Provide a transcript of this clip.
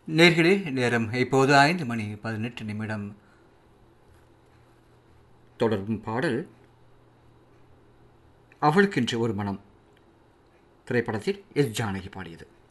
நேர்களே நேரம் இப்போது 5:18 தொடரும் பாடல் அவளுக்கென்று ஒரு மனம் திரைப்படத்தில் எஸ் ஜானகி பாடியது.